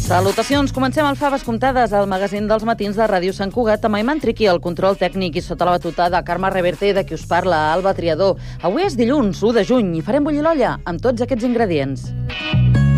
Salutacions, comencem el Faves Comptades, el magazín dels matins de Ràdio Sant Cugat, amb Ayman Triqui, el control tècnic, i sota la batuta de Carme Reverte, de qui us parla, Alba Triador. Avui és dilluns, 1 de juny, i farem bullir l'olla amb tots aquests ingredients.